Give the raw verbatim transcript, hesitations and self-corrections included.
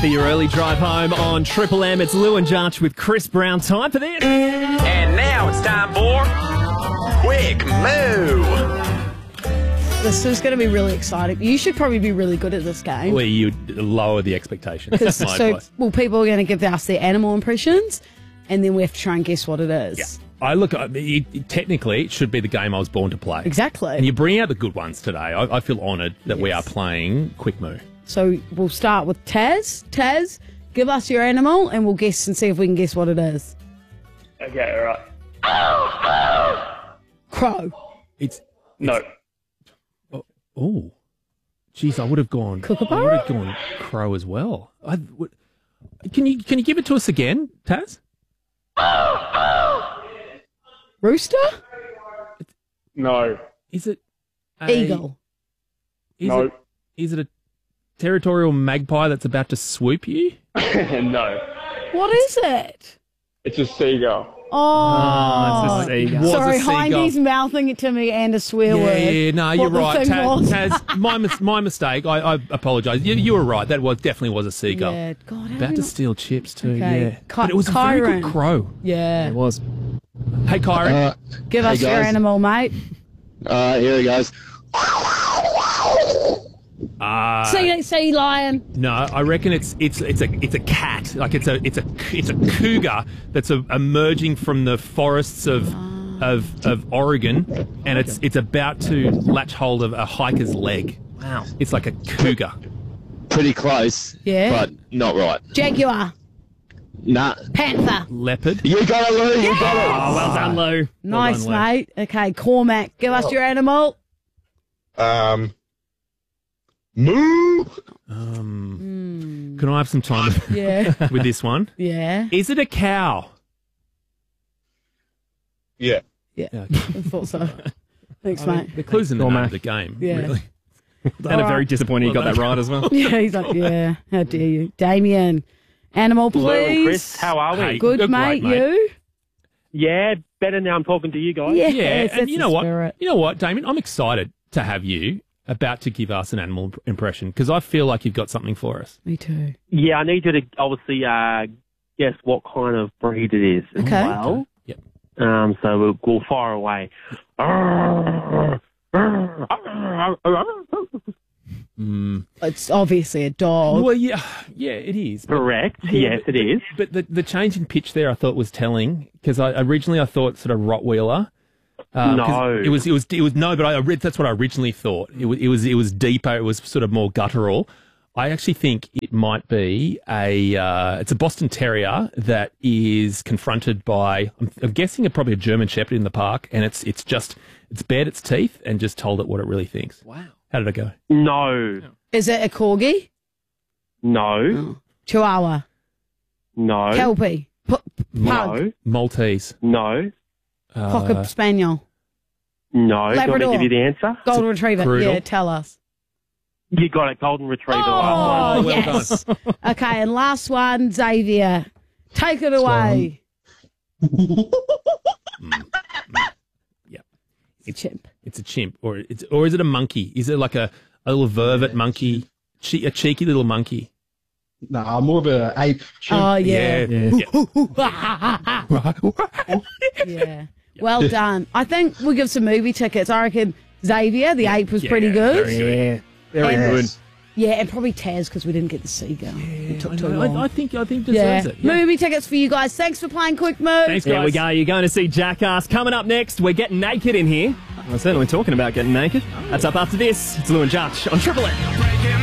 for your early drive home on Triple M. It's Lou and Judge with Chris Brown. Time for this. And now it's time for Quick Moo. This is going to be really exciting. You should probably be really good at this game. Where you lower the expectations. That's my so, advice. well, people are going to give us their animal impressions, and then we have to try and guess what it is. Yeah. I look. I mean, it, technically, it should be the game I was born to play. Exactly. And you bring out the good ones today. I, I feel honoured that Yes. we are playing Quick Moo. So we'll start with Taz. Taz, give us your animal, and we'll guess and see if we can guess what it is. Okay, all right. Crow. It's No. oh, geez, I would have gone. Kookaburra? I would have gone crow as well. I would, can you can you give it to us again, Taz? Rooster? No. Is it a, Eagle. Is No. It, is it a territorial magpie that's about to swoop you? No. What is it? It's a seagull. Oh, it's a seagull. Was a sorry, seagull. Hindy's mouthing it to me and a swear Yeah, word. yeah, no, What you're the right, thing Taz. was. Taz my, mis- my mistake. I, I apologise. You, you were right. That was definitely was a seagull. Yeah, God, how About do to you steal chips too. Okay. Yeah, Ky- but it was a very Kyron. good crow. Yeah. It was. Hey, Kyron. Uh, Give hey us your guys. animal, mate. Uh, here he goes. Uh, Sea, sea lion. No, I reckon it's it's it's a it's a cat. Like it's a it's a it's a cougar that's a, emerging from the forests of of of Oregon, and it's it's about to latch hold of a hiker's leg. Wow! It's like a cougar. Pretty close. Yeah. But not right. Jaguar. Nah. Panther. Leopard. You got it, Lou. You got it. Oh, well done, Lou. Nice, well done, Lou. mate. Okay, Cormac. Give us your animal. Um. Moo. Um, Can I have some time Yeah. with this one? Yeah. Is it a cow? Yeah. Yeah. Yeah. I thought so. Thanks, I mean, mate. the clues in the name Cormac. of the game. Yeah. Really. And a All very right. disappointing you got that right as well. Yeah, he's like, yeah. How dare you. Damien. Animal, Lou and please. Chris, how are we? Hey, Good, you're mate. great, mate. You? Yeah, better now I'm talking to you guys. Yes, Yeah, that's and you know the what? spirit. You know what, Damien? I'm excited to have you about to give us an animal imp- impression because I feel like you've got something for us. Me too. Yeah, I need you to obviously uh, guess what kind of breed it is as Okay. well. Yep. Um, so we'll, we'll fire away. Mm. It's obviously a dog. Well, yeah, yeah, it is. But, Correct. Yes, it is. but the the change in pitch there, I thought was telling because I originally I thought sort of Rottweiler. Um, 'cause No. it was it was it was no, but I read that's what I originally thought. It was it was it was deeper. It was sort of more guttural. I actually think it might be a uh, it's a Boston Terrier that is confronted by I'm, I'm guessing a probably a German Shepherd in the park, and it's it's just it's bared its teeth and just told it what it really thinks. Wow, how did it go? No. Is it a corgi? No. Chihuahua? No. Kelpie? P- pug? No. Maltese, No. uh, Cocker spaniel? No. Do you want me to Labrador. give you the answer? Golden retriever? Poodle. Yeah, tell us. You got it. Golden Retriever. Oh, well done. yes. Okay, and last one, Xavier. Take it away. yeah, It's a chimp. it's a chimp, or it's or is it a monkey? Is it like a, a little vervet monkey, che- a cheeky little monkey? Nah, more of a ape. Chimp. Oh, yeah. yeah. Yeah. Well done. I think we'll give some movie tickets. I reckon Xavier, the ape, was Yeah, pretty good. Yeah, very And- good. Yeah, and probably Taz because we didn't get the seagull. it took too I, long. I, I think I think yeah. deserves it. Yeah. Movie tickets for you guys. Thanks for playing Quick Move. Thanks, There we guys. go. You're going to see Jackass. Coming up next, we're getting naked in here. We're certainly talking about getting naked. That's up after this. It's Lou and Judge on Triple M.